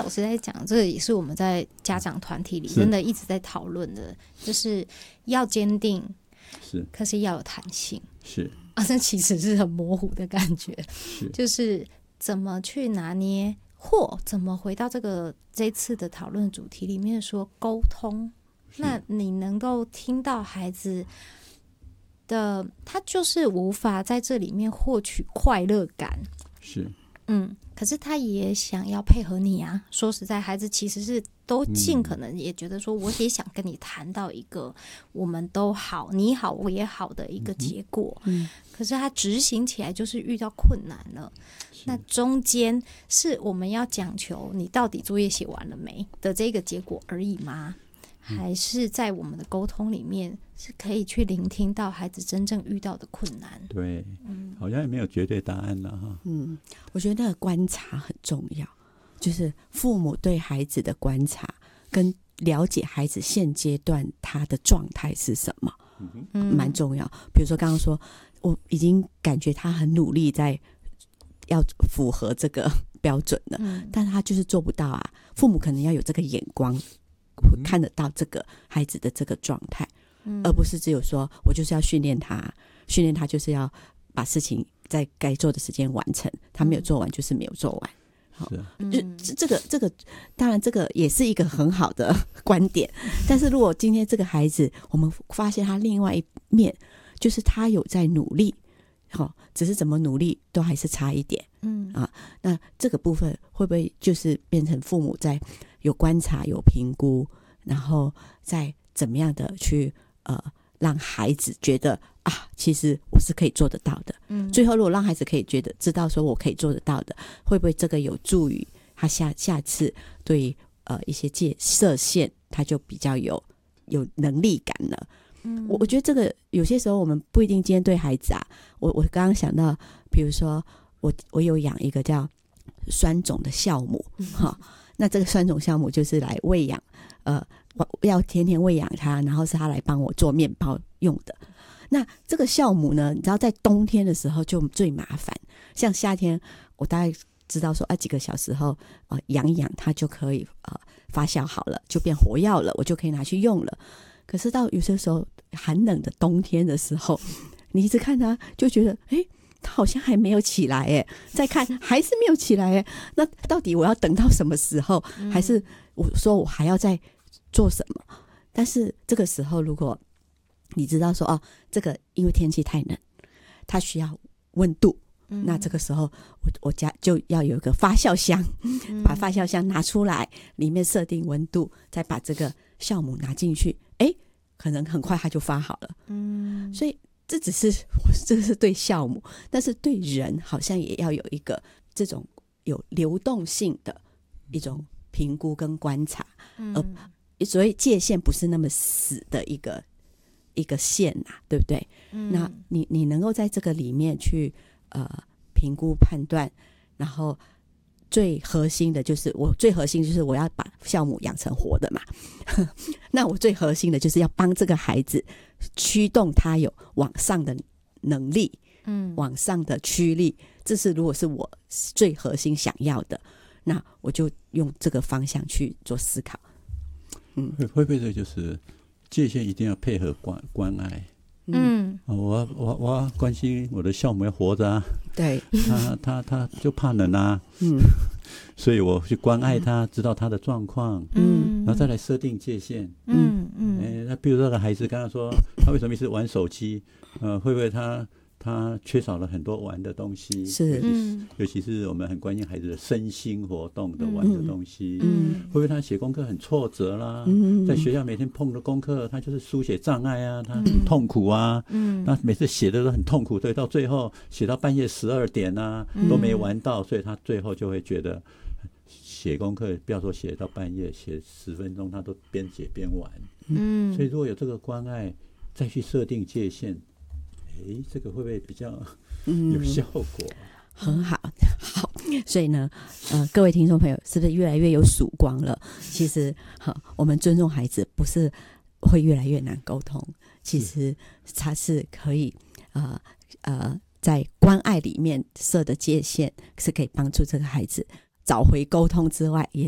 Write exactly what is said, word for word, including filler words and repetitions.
师在讲，这个也是我们在家长团体里真的一直在讨论的，就是要坚定， 是， 可是要有弹性， 是啊，这其实是很模糊的感觉，就是怎么去拿捏，或怎么回到这个这次的讨论主题里面说沟通，那你能够听到孩子的，他就是无法在这里面获取快乐感， 是， 嗯，可是他也想要配合你啊。说实在，孩子其实是都尽可能也觉得说，我也想跟你谈到一个我们都好，你好我也好的一个结果。嗯，可是他执行起来就是遇到困难了。那中间是我们要讲求你到底作业写完了没的这个结果而已吗？还是在我们的沟通里面是可以去聆听到孩子真正遇到的困难？ 对，嗯，好像也没有绝对答案了哈。 嗯，我觉得那个观察很重要，就是父母对孩子的观察跟了解孩子现阶段他的状态是什么，嗯，蛮重要。比如说刚刚说，我已经感觉他很努力在要符合这个标准了，嗯，但他就是做不到啊。父母可能要有这个眼光。看得到这个孩子的这个状态，嗯，而不是只有说我就是要训练他，训练他就是要把事情在该做的时间完成，他没有做完就是没有做完。好，就这个这个，当然这个也是一个很好的观点，但是如果今天这个孩子，我们发现他另外一面，就是他有在努力，好，只是怎么努力都还是差一点，嗯啊，那这个部分会不会就是变成父母在有观察、有评估，然后再怎么样的去呃让孩子觉得啊，其实我是可以做得到的。嗯，最后如果让孩子可以觉得知道说我可以做得到的，会不会这个有助于他下下次对呃一些界设限，他就比较有有能力感了。嗯，我我觉得这个有些时候我们不一定今天对孩子啊，我我刚刚想到，比如说我我有养一个叫酸种的酵母，哈、嗯。那这个酸种酵母就是来喂养，呃，要天天喂养它，然后是它来帮我做面包用的。那这个酵母呢，你知道在冬天的时候就最麻烦，像夏天我大概知道说啊几个小时后啊养一养它就可以呃发酵好了，就变活药了，我就可以拿去用了。可是到有些时候寒冷的冬天的时候，你一直看它就觉得哎。他好像还没有起来耶，再看还是没有起来耶，那到底我要等到什么时候？还是我说我还要再做什么？但是这个时候如果你知道说哦，这个因为天气太冷，它需要温度，嗯，那这个时候我我家就要有一个发酵箱，嗯，把发酵箱拿出来，里面设定温度，再把这个酵母拿进去，哎，可能很快它就发好了。嗯，所以这只是这是对酵母，但是对人好像也要有一个这种有流动性的一种评估跟观察，嗯，而所以界限不是那么死的一个一个线啊，对不对？嗯，那你你能够在这个里面去呃评估判断，然后最核心的就是我最核心就是我要把酵母养成活的嘛，那我最核心的就是要帮这个孩子驱动他有往上的能力，嗯，往上的驱力，这是如果是我最核心想要的，那我就用这个方向去做思考。 嗯，会不会这就是界限一定要配合关关爱？嗯，我我我要关心我的酵母要活着啊， 对， 他他他就怕冷啊，嗯，所以我去关爱他，知道他的状况，嗯，然后再来设定界限，嗯嗯，哎，那比如说那个孩子刚刚说他为什么一直玩手机，呃，会不会他他缺少了很多玩的东西？ 是， 嗯，尤其是我们很关心孩子的身心活动的玩的东西，嗯，会不会他写功课很挫折啦？嗯，在学校每天碰的功课，他就是书写障碍啊，他很痛苦啊，嗯，那每次写的都很痛苦，所以到最后写到半夜十二点啊，都没玩到，所以他最后就会觉得写功课不要说写到半夜，写十分钟他都边写边玩，嗯，所以如果有这个关爱，再去设定界限。哎，这个会不会比较有效果？嗯， 很好，好，所以呢，呃，各位听众朋友，是不是越来越有曙光了？其实，哈，我们尊重孩子，不是会越来越难沟通，其实它是可以，呃呃，在关爱里面设的界限，是可以帮助这个孩子找回沟通之外，也